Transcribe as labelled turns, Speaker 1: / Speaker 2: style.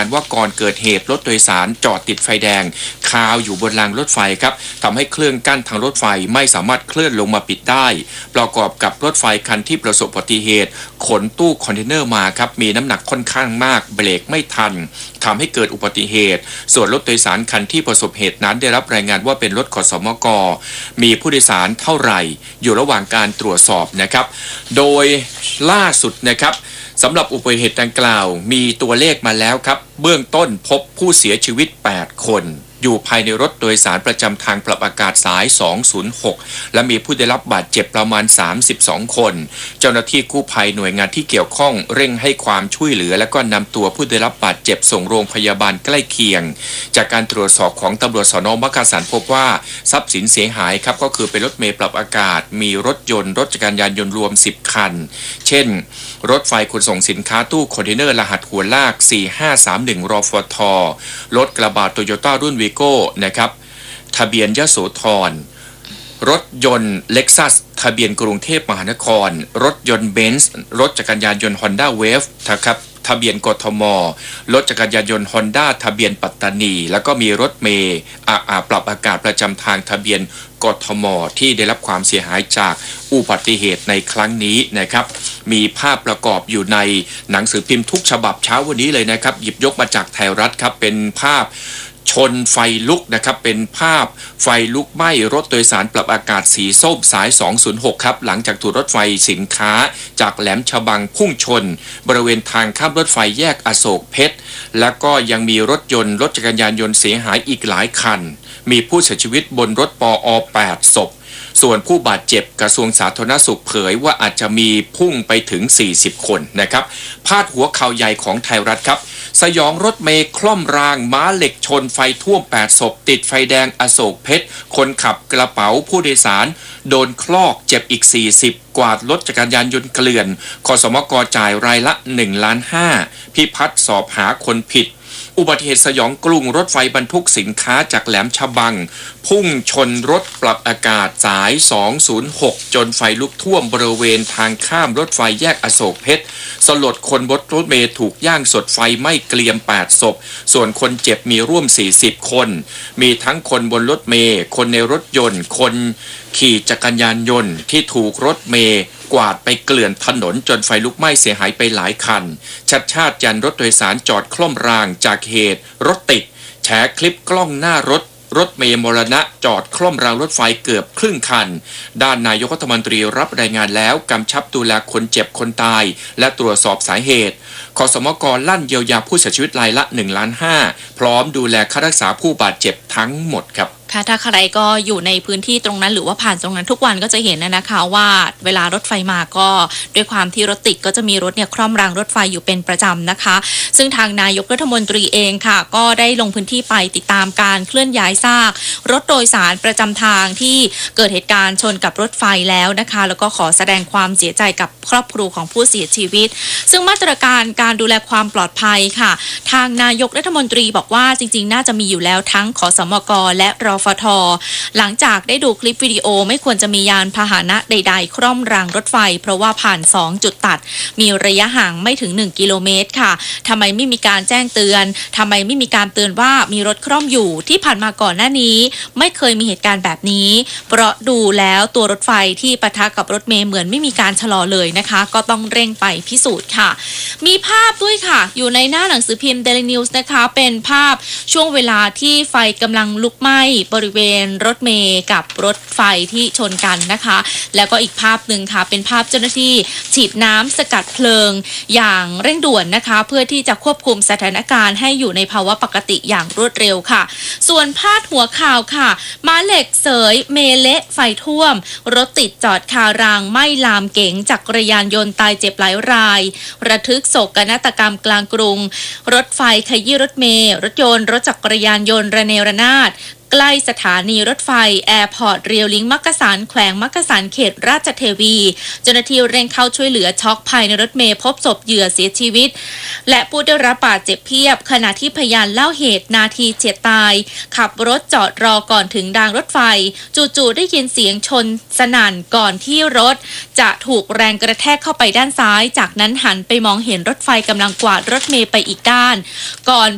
Speaker 1: ว่าก่อนเกิดเหตุรถโดยสารจอดติดไฟแดงคาวอยู่บนรางรถไฟครับทำให้เครื่องกั้นทางรถไฟไม่สามารถเคลื่อนลงมาปิดได้ประกอบกับรถไฟคันที่ประสบอุบัติเหตุขนตู้คอนเทนเนอร์มาครับมีน้ำหนักค่อนข้างมากเบรกไม่ทันทำให้เกิดอุบัติเหตุส่วนรถโดยสารคันที่ประสบเหตุนั้นได้รับรายงานว่าเป็นรถขสมกมีผู้โดยสารเท่าไหร่อยู่ระหว่างการตรวจสอบนะครับโดยล่าสุดนะครับสำหรับอุบัติเหตุดังกล่าวมีตัวเลขมาแล้วครับเบื้องต้นพบผู้เสียชีวิต8คนอยู่ภายในรถโดยสารประจำทางปรับอากาศสาย206และมีผู้ได้รับบาดเจ็บประมาณ32คนเจ้าหน้าที่กู้ภัยหน่วยงานที่เกี่ยวข้องเร่งให้ความช่วยเหลือและก็นำตัวผู้ได้รับบาดเจ็บส่งโรงพยาบาลใกล้เคียงจากการตรวจสอบของตำรวจสน.มักกะสันพบว่าทรัพย์สินเสียหายครับก็คือเป็นรถเมล์ปรับอากาศมีรถยนต์รถจักรยานยนต์รวม10คันเช่นรถไฟขนส่งสินค้าตู้คอนเทนเนอร์รหัสหัวลาก4531รฟท.รถกระบะโตโยต้ารุ่นวีโก้นะครับทะเบียนยโสธรรถยนต์เล็กซัสทะเบียนกรุงเทพมหานครรถยนต์เบนซ์รถจักรยานยนต์ฮอนด้าเวฟนะครับทะเบียนกทมรถจักรยานยนต์ฮอนด้าทะเบียนปัตตานีแล้วก็มีรถเมล์ปรับอากาศประจำทางทะเบียนกทมที่ได้รับความเสียหายจากอุบัติเหตุในครั้งนี้นะครับมีภาพประกอบอยู่ในหนังสือพิมพ์ทุกฉบับเช้าวันนี้เลยนะครับหยิบยกมาจากไทยรัฐครับเป็นภาพชนไฟลุกนะครับเป็นภาพไฟลุกไหม้รถโดยสารปรับอากาศสีส้มสาย206ครับหลังจากถูกรถไฟสินค้าจากแหลมฉบังพุ่งชนบริเวณทางข้ามรถไฟแยกอโศกเพชรแล้วก็ยังมีรถยนต์รถจักรยานยนต์เสียหายอีกหลายคันมีผู้เสียชีวิตบนรถปอ8ศพส่วนผู้บาดเจ็บกระทรวงสาธารณสุขเผยว่าอาจจะมีพุ่งไปถึง40คนนะครับพาดหัวข่าวใหญ่ของไทยรัฐครับสยองรถเมล์คล่อมรางม้าเหล็กชนไฟท่วม8ศพติดไฟแดงอโศกเพชรคนขับกระเป๋าผู้โดยสารโดนคลอกเจ็บอีก40กวาดรถจักรยานยนต์เกลื่อนคสมกจ่ายรายละ1.5 ล้านพิพัฒน์สอบหาคนผิดอุบัติเหตุสยองกรุงรถไฟบรรทุกสินค้าจากแหลมฉบังพุ่งชนรถปรับอากาศสาย206จนไฟลุกท่วมบริเวณทางข้ามรถไฟแยกอโศกเพชรสลดคนบนรถเมล์ถูกย่างสดไฟไหม้เกรียม8ศพส่วนคนเจ็บมีร่วม40คนมีทั้งคนบนรถเมล์คนในรถยนต์คนขี่จักรยานยนต์ที่ถูกรถเมล์กวาดไปเกลื่อนถนนจนไฟลุกไหม้เสียหายไปหลายคันชัดชาติยันรถโดยสารจอดคล่อมรางจากเหตุรถติดแฉคลิปกล้องหน้ารถเมล์มรณะจอดคล่อมรางรถไฟเกือบครึ่งคันด้านนายกรัฐมนตรีรับรายงานแล้วกำชับดูแลคนเจ็บคนตายและตรวจสอบสาเหตุคสมกลั่นเยียวยาผู้เสียชีวิตรายละ1.5 ล้านพร้อมดูแลค่ารักษาผู้บาดเจ็บทั้งหมดครับ
Speaker 2: ค่ะถ้าใครก็อยู่ในพื้นที่ตรงนั้นหรือว่าผ่านตรงนั้นทุกวันก็จะเห็นนะคะว่าเวลารถไฟมาก็ด้วยความที่รถติดก็จะมีรถเนี่ยคล่อมรางรถไฟอยู่เป็นประจำนะคะซึ่งทางนายกรัฐมนตรีเองค่ะก็ได้ลงพื้นที่ไปติดตามการเคลื่อนย้ายซากรถโดยสารประจำทางที่เกิดเหตุการณ์ชนกับรถไฟแล้วนะคะแล้วก็ขอแสดงความเสียใจกับครอบครัวของผู้เสียชีวิตซึ่งมาตรการการดูแลความปลอดภัยค่ะทางนายกรัฐมนตรีบอกว่าจริงๆน่าจะมีอยู่แล้วทั้งขสมกและรฟท.หลังจากได้ดูคลิปวิดีโอไม่ควรจะมียานพาหนะใดๆคร่อมรางรถไฟเพราะว่าผ่าน2จุดตัดมีระยะห่างไม่ถึง1กิโลเมตรค่ะทำไมไม่มีการแจ้งเตือนทำไมไม่มีการเตือนว่ามีรถคร่อมอยู่ที่ผ่านมาก่อนหน้านี้ไม่เคยมีเหตุการณ์แบบนี้เพราะดูแล้วตัวรถไฟที่ปะทะกับรถเมล์เหมือนไม่มีการชะลอเลยนะคะก็ต้องเร่งไปพิสูจน์ค่ะมีภาพด้วยค่ะอยู่ในหน้าหนังสือพิมพ์ Daily News นะคะเป็นภาพช่วงเวลาที่ไฟกำลังลุกไหม้บริเวณรถเมล์กับรถไฟที่ชนกันนะคะแล้วก็อีกภาพหนึ่งค่ะเป็นภาพเจ้าหน้าที่ฉีดน้ำสกัดเพลิงอย่างเร่งด่วนนะคะเพื่อที่จะควบคุมสถานการณ์ให้อยู่ในภาวะปกติอย่างรวดเร็วค่ะส่วนพาดหัวข่าวค่ะม้าเหล็กเสยเมเละไฟท่วมรถติดจอดคารางไหม้ลามเก๋งจักรยานยนต์ตายเจ็บหลายรายระทึกโศกนาฏกรรมกลางกรุงรถไฟขยี้รถเมล์รถยนต์รถจักรยานยนต์ระเนระนาดใกล้สถานีรถไฟแอร์พอร์ตเรียวลิงมักกะสันแขวงมักกะสันเขตราชเทวีเจ้าหน้าที่เร่งเข้าช่วยเหลือช็อกภายในรถเมล์พบศพเหยื่อเสียชีวิตและผู้ได้รับบาดเจ็บเพียบขณะที่พยานเล่าเหตุนาทีเฉียดตายขับรถจอดรอก่อนถึงรางรถไฟจู่ๆได้ยินเสียงชนสนั่นก่อนที่รถจะถูกแรงกระแทกเข้าไปด้านซ้ายจากนั้นหันไปมองเห็นรถไฟกำลังกวาดรถเมล์ไปอีกด้านก่อน